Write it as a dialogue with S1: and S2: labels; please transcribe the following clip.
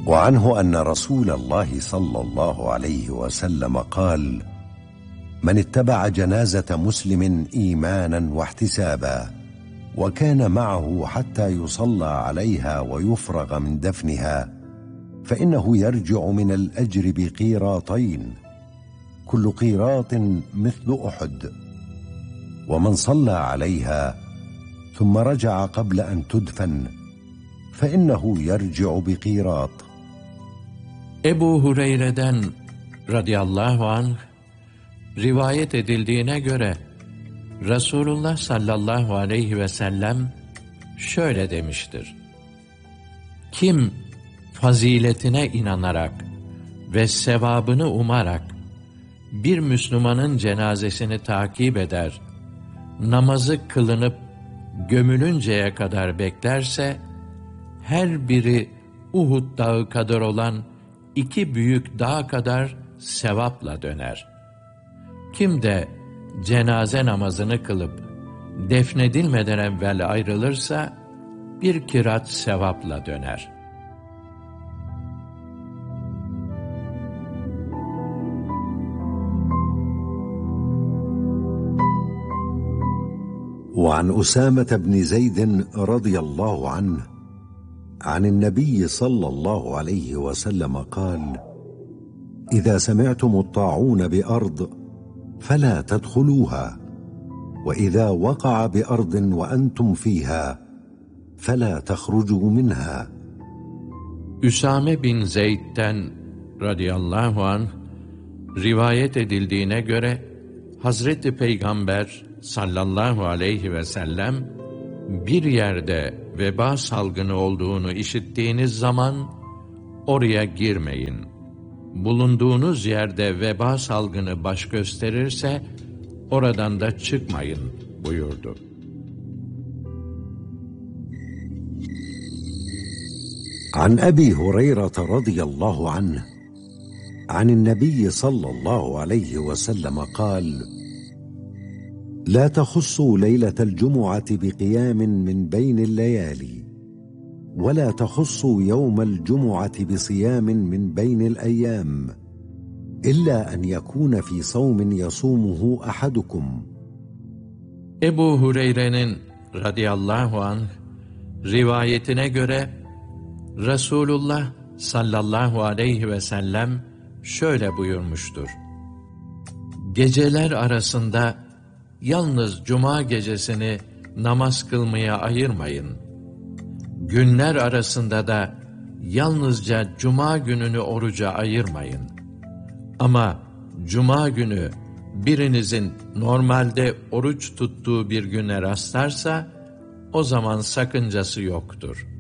S1: وعنه أن رسول الله صلى الله عليه وسلم قال: من اتبع جنازة مسلم إيمانا واحتسابا وكان معه حتى يصلى عليها ويفرغ من دفنها فإنه يرجع من الأجر بقيراطين، كل قيراط مثل أحد. ومن صلى عليها ثم رجع قبل أن تدفن فإنه يرجع بقيراط.
S2: Ebu Hureyre'den radıyallahu anh rivayet edildiğine göre Resulullah sallallahu aleyhi ve sellem şöyle demiştir: kim faziletine inanarak ve sevabını umarak bir Müslümanın cenazesini takip eder, namazı kılınıp gömülünceye kadar beklerse, her biri Uhud dağı kadar olan 2 büyük dağ kadar sevapla döner. Kim de cenaze namazını kılıp defnedilmeden evvel ayrılırsa 1 kirat sevapla döner.
S1: وعن أسامة بن زيد رضي الله عنه عن النبي صلى الله عليه وسلم قال: إذا سمعتم الطاعون بأرض فلا تدخلوها، وإذا وقع بأرض وأنتم فيها فلا تخرجوا منها.
S2: Üsame bin Zeyd'den radıyallahu anh rivayet edildiğine göre Hazreti Peygamber sallallahu aleyhi ve sellem bir yerde veba salgını olduğunu işittiğiniz zaman oraya girmeyin. Bulunduğunuz yerde veba salgını baş gösterirse oradan da çıkmayın buyurdu.
S1: عن أبي هريرة رضي الله عنه عن النبي صلى الله عليه وسلم قال: لا تخصوا ليلة الجمعة بقيام من بين الليالي، ولا تخصوا يوم الجمعة بصيام من بين الأيام، إلا أن يكون في صوم يصومه أحدكم.
S2: Ebu Hureyre'nin radıyallahu anh rivayetine göre Resulullah sallallahu aleyhi ve sellem şöyle buyurmuştur: geceler arasında yalnız cuma gecesini namaz kılmaya ayırmayın. Günler arasında da yalnızca cuma gününü oruca ayırmayın. Ama cuma günü birinizin normalde oruç tuttuğu bir güne rastlarsa o zaman sakıncası yoktur.